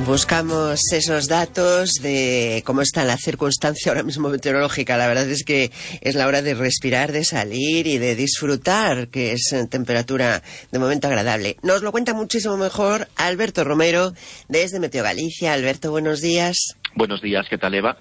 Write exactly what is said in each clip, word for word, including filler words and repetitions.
Buscamos esos datos de cómo está la circunstancia ahora mismo meteorológica. La verdad es que es la hora de respirar, de salir y de disfrutar, que es temperatura de momento agradable. Nos lo cuenta muchísimo mejor Alberto Romero desde Meteo Galicia. Alberto, buenos días. Buenos días, ¿qué tal, Eva?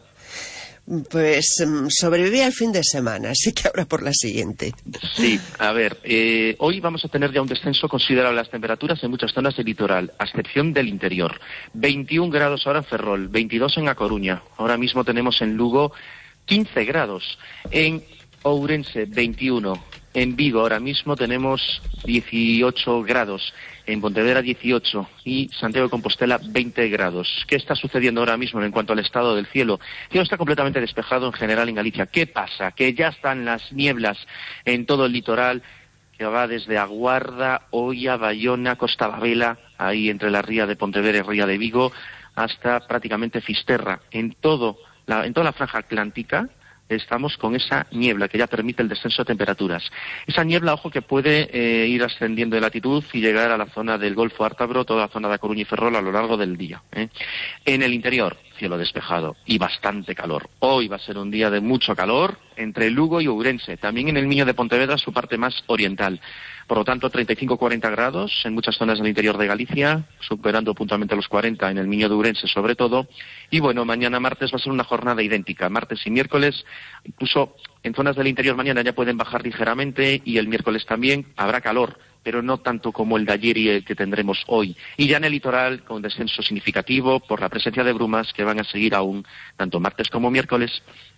Pues sobreviví al fin de semana, así que ahora por la siguiente. Sí, a ver, eh, hoy vamos a tener ya un descenso considerable de las temperaturas en muchas zonas del litoral, a excepción del interior. veintiún grados ahora en Ferrol, veintidós en A Coruña. Ahora mismo tenemos en Lugo quince grados. En Ourense, veintiuno. En Vigo ahora mismo tenemos dieciocho grados. En Pontevedra dieciocho y Santiago de Compostela veinte grados. ¿Qué está sucediendo ahora mismo en cuanto al estado del cielo? El cielo está completamente despejado en general en Galicia. ¿Qué pasa? Que ya están las nieblas en todo el litoral, que va desde Aguarda, Oia, Bayona, Costa da Vela, ahí entre la ría de Pontevedra y ría de Vigo, hasta prácticamente Fisterra. En todo la, en toda la franja atlántica estamos con esa niebla que ya permite el descenso de temperaturas. Esa niebla, ojo, que puede eh, ir ascendiendo de latitud y llegar a la zona del Golfo Ártabro, toda la zona de A Coruña y Ferrol a lo largo del día, ¿eh? En el interior, cielo despejado y bastante calor. Hoy va a ser un día de mucho calor entre Lugo y Ourense, también en el Miño de Pontevedra, su parte más oriental. Por lo tanto, treinta y cinco a cuarenta grados en muchas zonas del interior de Galicia, superando puntualmente los cuarenta en el Miño de Ourense sobre todo. Y bueno, mañana martes va a ser una jornada idéntica. Martes y miércoles, incluso en zonas del interior mañana ya pueden bajar ligeramente y el miércoles también habrá calor, pero no tanto como el de ayer y el que tendremos hoy. Y ya en el litoral, con descenso significativo por la presencia de brumas que van a seguir aún tanto martes como miércoles.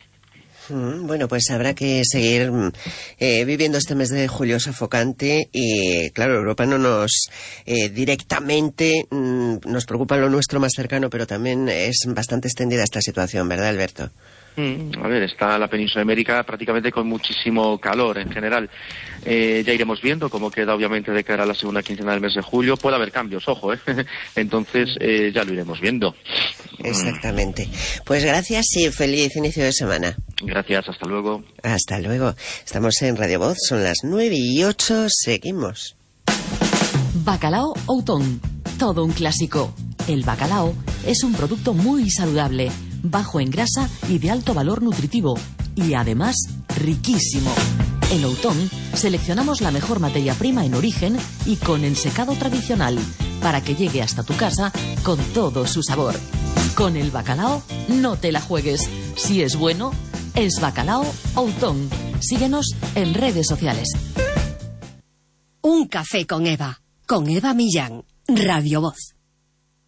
Bueno, pues habrá que seguir eh, viviendo este mes de julio sofocante y, claro, Europa no nos eh, directamente mm, nos preocupa lo nuestro más cercano, pero también es bastante extendida esta situación, ¿verdad, Alberto? A ver, está la península ibérica prácticamente con muchísimo calor en general. Eh, ya iremos viendo cómo queda obviamente de cara a la segunda quincena del mes de julio. Puede haber cambios, ojo, ¿eh? Entonces eh, ya lo iremos viendo. Exactamente. Pues gracias y feliz inicio de semana. Gracias, hasta luego. Hasta luego. Estamos en Radio Voz, son las nueve y ocho, seguimos. Bacalao Outón, todo un clásico. El bacalao es un producto muy saludable, bajo en grasa y de alto valor nutritivo, y además riquísimo. En Outón seleccionamos la mejor materia prima en origen y con ensecado tradicional, para que llegue hasta tu casa con todo su sabor. Con el bacalao no te la juegues. Si es bueno, es Bacalao Outón. Síguenos en redes sociales. Un café con Eva, con Eva Millán, Radio Voz.